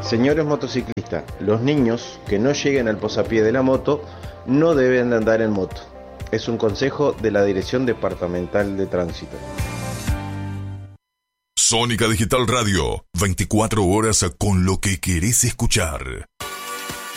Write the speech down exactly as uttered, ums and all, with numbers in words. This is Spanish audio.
Señores motociclistas, los niños que no lleguen al posapié de la moto no deben de andar en moto. Es un consejo de la Dirección Departamental de Tránsito. Sónica Digital Radio, veinticuatro horas con lo que querés escuchar.